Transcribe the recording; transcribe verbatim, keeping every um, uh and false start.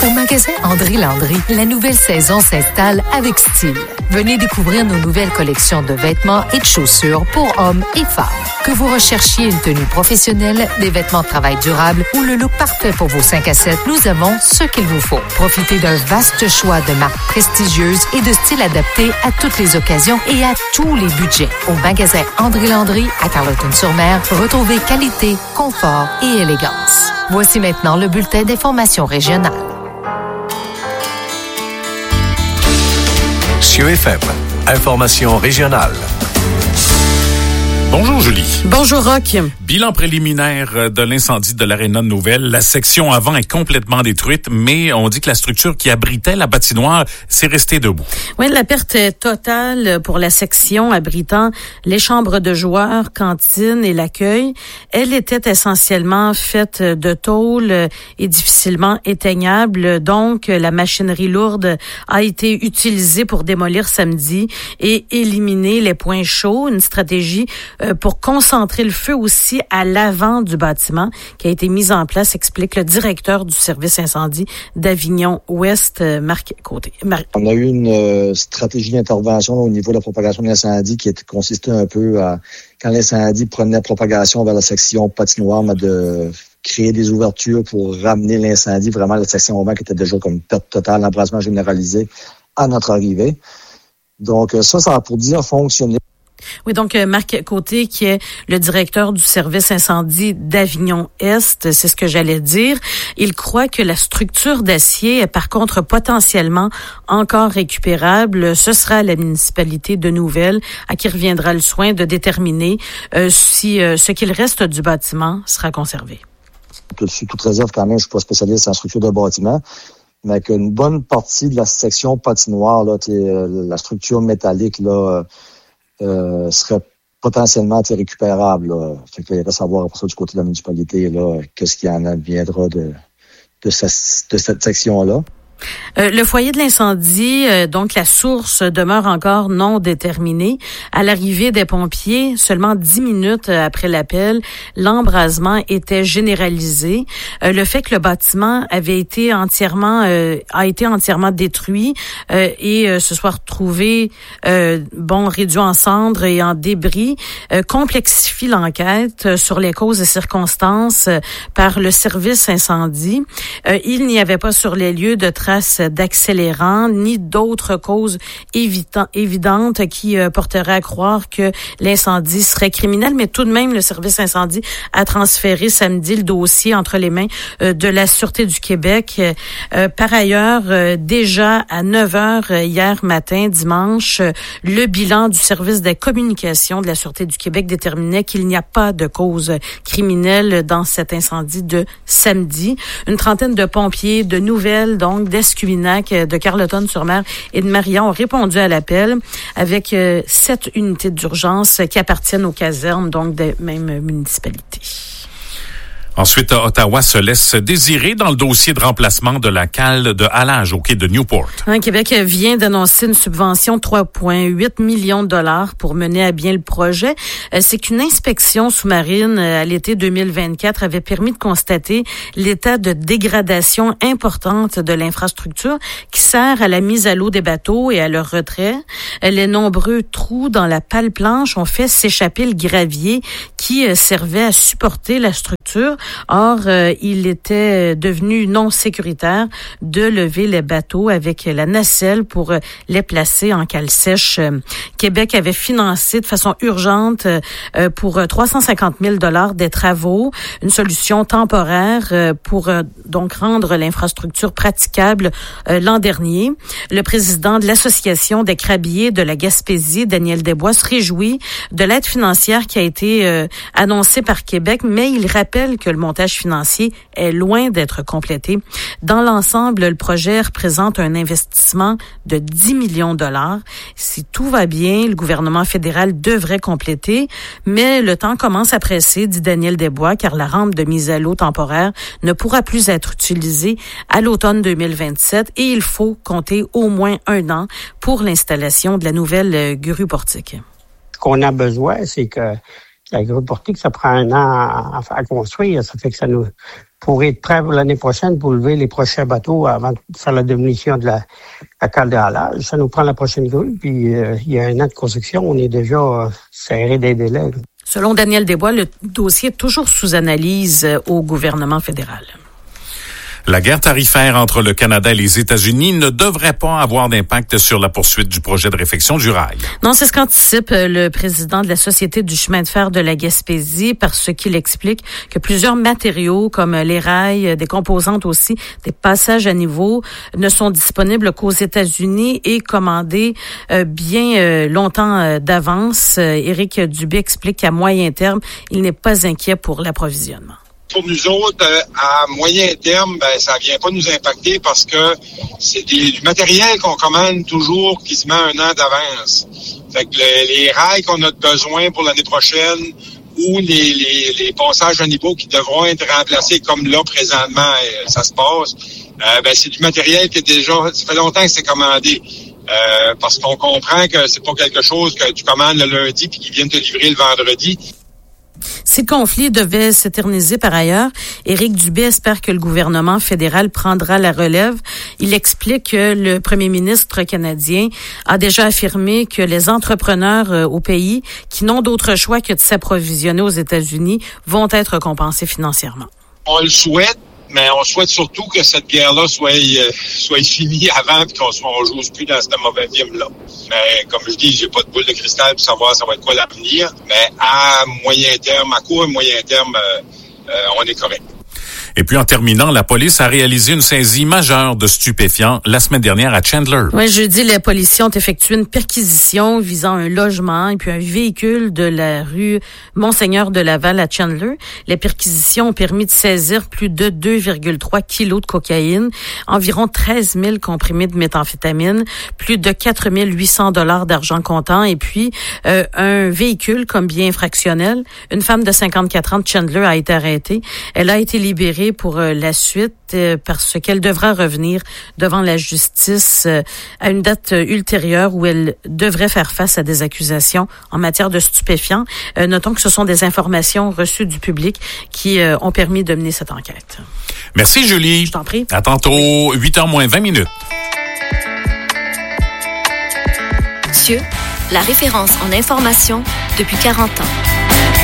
Au magasin André Landry, la nouvelle saison s'installe avec style. Venez découvrir nos nouvelles collections de vêtements et de chaussures pour hommes et femmes. Que vous recherchiez une tenue professionnelle, des vêtements de travail durables ou le look parfait pour vos cinq à sept, nous avons ce qu'il vous faut. Profitez d'un vaste choix de marques prestigieuses et de styles adaptés à toutes les occasions et à tous les budgets. Au magasin André Landry, à Carleton-sur-Mer, retrouvez qualité, confort et élégance. Voici maintenant le bulletin d'information régionale. C E F M, information régionale. Bonjour Julie. Bonjour Roch. Bilan préliminaire de l'incendie de l'Aréna de Nouvelle. La section avant est complètement détruite, mais on dit que la structure qui abritait la patinoire s'est restée debout. Oui, la perte est totale pour la section abritant les chambres de joueurs, cantines et l'accueil. Elle était essentiellement faite de tôle et difficilement éteignable. Donc, la machinerie lourde a été utilisée pour démolir samedi et éliminer les points chauds. Une stratégie pour concentrer le feu aussi à l'avant du bâtiment qui a été mise en place, explique le directeur du service incendie d'Avignon-Ouest, Marc Côté. Mar- On a eu une euh, stratégie d'intervention au niveau de la propagation de l'incendie qui consistait un peu à, quand l'incendie prenait propagation vers la section patinoire, de créer des ouvertures pour ramener l'incendie vraiment à la section avant qui était déjà comme perte totale, embrasement généralisé à notre arrivée. Donc ça, ça a pour dire fonctionner. Oui, donc Marc Côté, qui est le directeur du service incendie d'Avignon-Est, c'est ce que j'allais dire. Il croit que la structure d'acier est par contre potentiellement encore récupérable. Ce sera à la municipalité de Nouvelle à qui reviendra le soin de déterminer euh, si euh, ce qu'il reste du bâtiment sera conservé. Sous toute réserve, quand même, je suis pas spécialiste en structure de bâtiment, mais qu'une bonne partie de la section patinoire, là, la structure métallique, là, Euh, serait potentiellement récupérable. Là. Fait que là, il reste à voir après ça du côté de la municipalité, là, qu'est-ce qui en adviendra de, de, sa, de cette section-là. Euh, le foyer de l'incendie, euh, donc la source demeure encore non déterminée. À l'arrivée des pompiers, seulement dix minutes après l'appel, l'embrasement était généralisé. Euh, le fait que le bâtiment avait été entièrement euh, a été entièrement détruit euh, et euh, se soit retrouvé euh, bon réduit en cendres et en débris euh, complexifie l'enquête sur les causes et circonstances euh, par le service incendie. Euh, il n'y avait pas sur les lieux de traces d'accélérants ni d'autres causes évident, évidentes qui euh, porteraient à croire que l'incendie serait criminel, mais tout de même, le service incendie a transféré samedi le dossier entre les mains euh, de la Sûreté du Québec. Euh, par ailleurs, euh, déjà à neuf heures hier matin, dimanche, euh, le bilan du service des communications de la Sûreté du Québec déterminait qu'il n'y a pas de cause criminelle dans cet incendie de samedi. Une trentaine de pompiers de Nouvelle, donc d'Escuminac, de Carleton-sur-Mer et de Marion ont répondu à l'appel avec euh, sept unités d'urgence qui appartiennent aux casernes, donc des mêmes municipalités. Ensuite, Ottawa se laisse désirer dans le dossier de remplacement de la cale de halage au quai de Newport. Hein, Québec vient d'annoncer une subvention de trois virgule huit millions de dollars pour mener à bien le projet. Euh, c'est qu'une inspection sous-marine euh, à l'été deux mille vingt-quatre avait permis de constater l'état de dégradation importante de l'infrastructure qui sert à la mise à l'eau des bateaux et à leur retrait. Euh, les nombreux trous dans la pale planche ont fait s'échapper le gravier qui euh, servait à supporter la structure. Or, euh, il était devenu non sécuritaire de lever les bateaux avec la nacelle pour euh, les placer en cale sèche. Euh, Québec avait financé de façon urgente euh, pour trois cent cinquante mille dollars des travaux, une solution temporaire euh, pour euh, donc rendre l'infrastructure praticable euh, l'an dernier. Le président de l'Association des crabiers de la Gaspésie, Daniel Desbois, se réjouit de l'aide financière qui a été euh, annoncée par Québec, mais il rappelle que le montage financier est loin d'être complété. Dans l'ensemble, le projet représente un investissement de dix millions de dollars. Si tout va bien, le gouvernement fédéral devrait compléter, mais le temps commence à presser, dit Daniel Desbois, car la rampe de mise à l'eau temporaire ne pourra plus être utilisée à l'automne deux mille vingt-sept et il faut compter au moins un an pour l'installation de la nouvelle grue portique. Ce qu'on a besoin, c'est que la grue portique, ça prend un an à, à construire. Ça fait que ça nous pour être prêt pour l'année prochaine pour lever les prochains bateaux avant de faire la démolition de la, la cale de halage. Ça nous prend la prochaine grue, puis euh, il y a un an de construction, on est déjà euh, serré des délais. Selon Daniel Desbois, le dossier est toujours sous analyse euh, au gouvernement fédéral. La guerre tarifaire entre le Canada et les États-Unis ne devrait pas avoir d'impact sur la poursuite du projet de réfection du rail. Non, c'est ce qu'anticipe le président de la Société du chemin de fer de la Gaspésie, parce qu'il explique que plusieurs matériaux comme les rails, des composantes aussi, des passages à niveau ne sont disponibles qu'aux États-Unis et commandés euh, bien euh, longtemps euh, d'avance. Euh, Éric Dubé explique qu'à moyen terme, il n'est pas inquiet pour l'approvisionnement. Pour nous autres, euh, à moyen terme, ben ça vient pas nous impacter parce que c'est des, du matériel qu'on commande toujours quasiment un an d'avance. Fait que le, les rails qu'on a besoin pour l'année prochaine ou les, les, les passages à niveau qui devront être remplacés comme là présentement euh, ça se passe, euh, ben c'est du matériel qui est déjà, ça fait longtemps que c'est commandé. Euh, parce qu'on comprend que c'est pas quelque chose que tu commandes le lundi puis qu'ils viennent te livrer le vendredi. Si le conflit devait s'éterniser par ailleurs, Éric Dubé espère que le gouvernement fédéral prendra la relève. Il explique que le premier ministre canadien a déjà affirmé que les entrepreneurs euh, au pays qui n'ont d'autre choix que de s'approvisionner aux États-Unis vont être compensés financièrement. On le souhaite, mais on souhaite surtout que cette guerre-là soit euh, soit finie avant et qu'on soit on joue plus dans ce mauvais film-là. Mais comme je dis, j'ai pas de boule de cristal pour savoir ça va être quoi l'avenir. Mais à moyen terme, à court et moyen terme, euh, euh, on est correct. Et puis, en terminant, la police a réalisé une saisie majeure de stupéfiants la semaine dernière à Chandler. Oui, jeudi, les policiers ont effectué une perquisition visant un logement et puis un véhicule de la rue Monseigneur de Laval à Chandler. Les perquisitions ont permis de saisir plus de deux virgule trois kilos de cocaïne, environ treize mille comprimés de méthamphétamine, plus de quatre mille huit cents dollars d'argent comptant et puis euh, un véhicule comme bien infractionnel. Une femme de cinquante-quatre ans de Chandler a été arrêtée. Elle a été libérée pour euh, la suite euh, parce qu'elle devra revenir devant la justice euh, à une date euh, ultérieure où elle devrait faire face à des accusations en matière de stupéfiants. Euh, notons que ce sont des informations reçues du public qui euh, ont permis de mener cette enquête. Merci Julie. Je t'en prie. À tantôt, huit heures moins vingt minutes. Cieux, la référence en information depuis quarante ans.